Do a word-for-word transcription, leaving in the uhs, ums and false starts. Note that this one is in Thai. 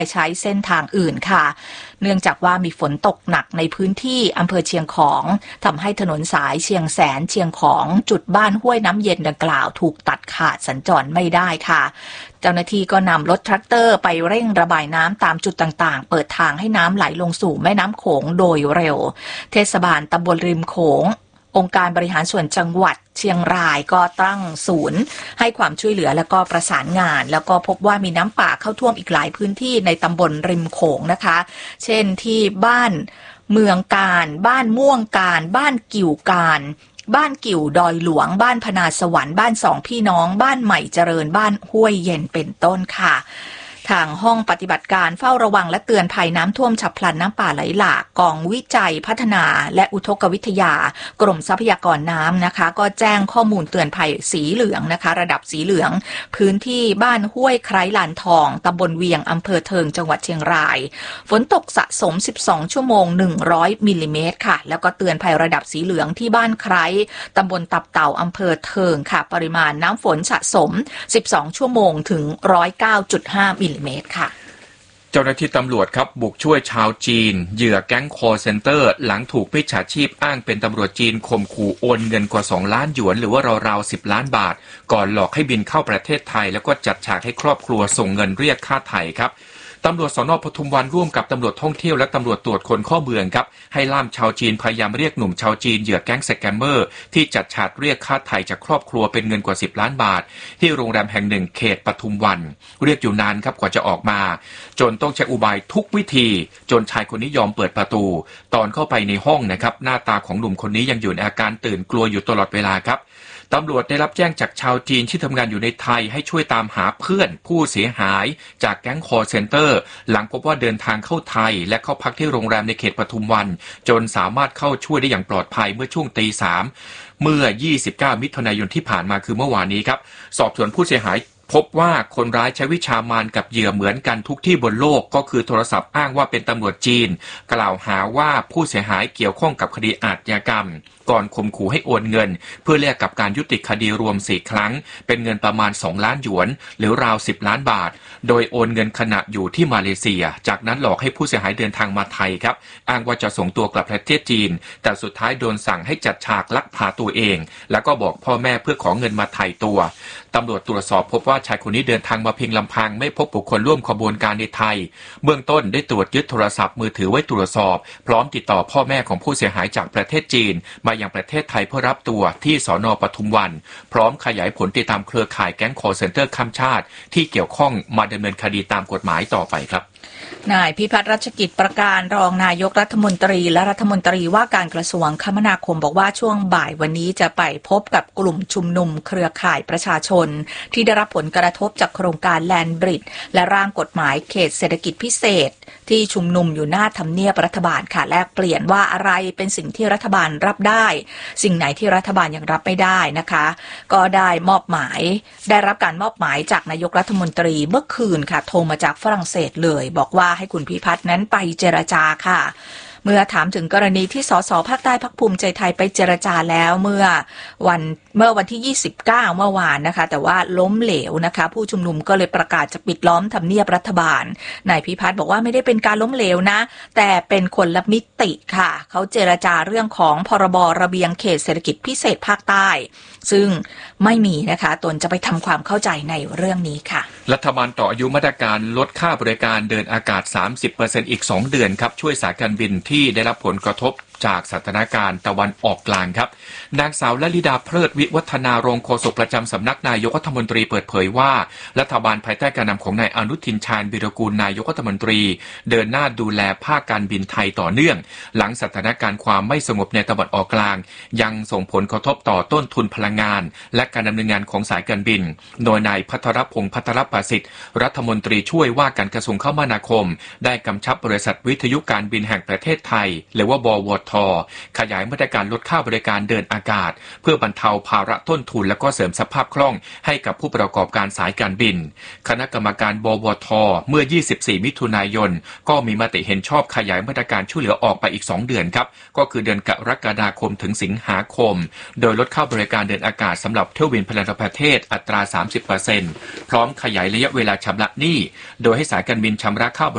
ใช้เส้นทางอื่นค่ะเนื่องจากว่ามีฝนตกหนักในพื้นที่อำเภอเชียงของทำให้ถนนสายเชียงแสนเชียงของจุดบ้านห้วยน้ำเย็นดังกล่าวถูกตัดขาดสัญจรไม่ได้ค่ะเจ้าหน้าที่ก็นำรถแทรกเตอร์ไปเร่งระบายน้ำตามจุดต่างๆเปิดทางให้น้ำไหลลงสู่แม่น้ำโขงโดยเร็วเทศบาลตำบลริมโขงองค์การบริหารส่วนจังหวัดเชียงรายก็ตั้งศูนย์ให้ความช่วยเหลือแล้วก็ประสานงานแล้วก็พบว่ามีน้ำป่าเข้าท่วมอีกหลายพื้นที่ในตำบลริมโขงนะคะเช่นที่บ้านเมืองการบ้านม่วงการบ้านกิ่วการบ้านกิ่วดอยหลวงบ้านพนาสวรรค์บ้านสองพี่น้องบ้านใหม่เจริญบ้านห้วยเย็นเป็นต้นค่ะทางห้องปฏิบัติการเฝ้าระวังและเตือนภัยน้ำท่วมฉับพลันน้ำป่าไหลหลากกองวิจัยพัฒนาและอุทกวิทยากรมทรัพยากรน้ำนะคะก็แจ้งข้อมูลเตือนภัยสีเหลืองนะคะระดับสีเหลืองพื้นที่บ้านห้วยไคร้ลานทองตำบลเวียงอำเภอเทิงจังหวัดเชียงรายฝนตกสะสมสิบสองชั่วโมงหนึ่งร้อยมิลลิเมตรค่ะแล้วก็เตือนภัยระดับสีเหลืองที่บ้านไคร้ตำบลตับเต่าอำเภอเทิงค่ะปริมาณน้ำฝนสะสมสิบสองชั่วโมงถึง หนึ่งร้อยเก้าจุดห้า มิลลิเมตรค่ะเจ้าหน้าที่ตำรวจครับบุกช่วยชาวจีนเหยื่อแก๊งคอลเซ็นเตอร์หลังถูกมิจฉาชีพอ้างเป็นตำรวจจีนข่มขู่โอนเงินกว่าสองล้านหยวนหรือว่าราวๆสิบล้านบาทก่อนหลอกให้บินเข้าประเทศไทยแล้วก็จัดฉากให้ครอบครัวส่งเงินเรียกค่าไถ่ครับตำรวจสน.ปทุมวันร่วมกับตำรวจท่องเที่ยวและตำรวจตรวจคนเข้าเมืองครับให้ล่ามชาวจีนพยายามเรียกหนุ่มชาวจีนเหยื่อแก๊งสแกมเมอร์ที่จัดฉากเรียกค่าไถ่จากครอบครัวเป็นเงินกว่าสิบล้านบาทที่โรงแรมแห่งหนึ่งเขตปทุมวันเรียกอยู่นานครับกว่าจะออกมาจนต้องใช้อุบายทุกวิธีจนชายคนนี้ยอมเปิดประตูตอนเข้าไปในห้องนะครับหน้าตาของหนุ่มคนนี้ยังอยู่ในอาการตื่นกลัวอยู่ตลอดเวลาครับตำรวจได้รับแจ้งจากชาวจีนที่ทำงานอยู่ในไทยให้ช่วยตามหาเพื่อนผู้เสียหายจากแก๊งคอลเซ็นเตอร์หลังพบว่าเดินทางเข้าไทยและเข้าพักที่โรงแรมในเขตปทุมวันจนสามารถเข้าช่วยได้อย่างปลอดภัยเมื่อช่วงตีสามเมื่อยี่สิบเก้ามิถุนายนที่ผ่านมาคือเมื่อวานนี้ครับสอบสวนผู้เสียหายพบว่าคนร้ายใช้วิชามารกับเหยื่อเหมือนกันทุกที่บนโลกก็คือโทรศัพท์อ้างว่าเป็นตำรวจจีนกล่าวหาว่าผู้เสียหายเกี่ยวข้องกับคดีอาชญากรรมก่อนข่มขู่ให้โอนเงินเพื่อแลกกับการยุติคดีรวมสี่ครั้งเป็นเงินประมาณสองล้านหยวนหรือราวสิบล้านบาทโดยโอนเงินขณะอยู่ที่มาเลเซียจากนั้นหลอกให้ผู้เสียหายเดินทางมาไทยครับอ้างว่าจะส่งตัวกลับประเทศจีนแต่สุดท้ายโดนสั่งให้จัดฉากลักพาตัวเองแล้วก็บอกพ่อแม่เพื่อขอเงินมาไถ่ตัวตำรวจตรวจสอบพบว่าชายคนนี้เดินทางมาเพียงลำพังไม่พบบุคคลร่วมขบวนการในไทยเบื้องต้นได้ตรวจยึดโทรศัพท์มือถือไว้ตรวจสอบพร้อมติดต่อพ่อแม่ของผู้เสียหายจากประเทศจีนมายังประเทศไทยเพื่อรับตัวที่สน.ปทุมวันพร้อมขยายผลติดตามเครือข่ายแก๊งคอลเซ็นเตอร์ข้ามชาติที่เกี่ยวข้องมาดำเนินคดีตามกฎหมายต่อไปครับนายพิพัฒน์รัชกิจประการรองนายกรัฐมนตรีและรัฐมนตรีว่าการกระทรวงคมนาคมบอกว่าช่วงบ่ายวันนี้จะไปพบกับกลุ่มชุมนุมเครือข่ายประชาชนที่ได้รับผลกระทบจากโครงการแลนด์บริดจ์และร่างกฎหมายเขตเศรษฐกิจพิเศษที่ชุมนุมอยู่หน้าทำเนียบรัฐบาลค่ะแลกเปลี่ยนว่าอะไรเป็นสิ่งที่รัฐบาลรับได้สิ่งไหนที่รัฐบาลยังรับไม่ได้นะคะก็ได้มอบหมายได้รับการมอบหมายจากนายกรัฐมนตรีเมื่อคืนค่ะโทรมาจากฝรั่งเศสเลยบอกว่าให้คุณพิพัฒน์นั้นไปเจรจาค่ะเมื่อถามถึงกรณีที่สสภาคใต้พรรคภูมิใจไทยไปเจรจาแล้วเมื่อวันเมื่อวันที่ยี่สิบเก้าเมื่อวานนะคะแต่ว่าล้มเหลวนะคะผู้ชุมนุมก็เลยประกาศจะปิดล้อมทำเนียบรัฐบาลนายพิพัฒน์บอกว่าไม่ได้เป็นการล้มเหลวนะแต่เป็นคนละมิติค่ะเขาเจรจาเรื่องของพรบระเบียงเขตเศรษฐกิจพิเศษภาคใต้ซึ่งไม่มีนะคะตนจะไปทำความเข้าใจในเรื่องนี้ค่ะรัฐบาลต่ออายุมาตรการลดค่าบริการเดินอากาศ สามสิบเปอร์เซ็นต์ อีกสองเดือนครับช่วยสายการบินที่ได้รับผลกระทบจากสถานการณ์ตะวันออกกลางครับนางสาวลลิดาเพลิดวิวัฒนารองโฆษกประจำสำนักนายกรัฐมนตรีเปิดเผยว่ารัฐบาลภายใต้การนำของนายอนุทินชาญวิรากูลนายกรัฐมนตรีเดินหน้าดูแลภาคการบินไทยต่อเนื่องหลังสถานการณ์ความไม่สงบในตะวันออกกลางยังส่งผลกระทบต่อต้นทุนพลังงานและการดำเนินงานของสายการบินโดยนายภัทรพงษ์ภัทรประสิทธิ์รัฐมนตรีช่วยว่าการกระทรวงคมนาคมได้กำชับบริษัทวิทยุการบินแห่งประเทศไทยหรือว่าบวท.ขยายมาตรการลดค่าบริการเดินอากาศเพื่อบรรเทาภาระต้นทุนและก็เสริมสภาพคล่องให้กับผู้ประกอบการสายการบินคณะกรรมการบวท.เมื่อยี่สิบสี่มิถุนายนก็มีมติเห็นชอบขยายมาตรการช่วยเหลือออกไปอีกสองเดือนครับก็คือเดือนกรกฎาคมถึงสิงหาคมโดยลดค่าบริการเดินอากาศสำหรับเที่ยวบินภายในประเทศอัตรา สามสิบเปอร์เซ็นต์ พร้อมขยายระยะเวลาชำระหนี้โดยให้สายการบินชำระค่า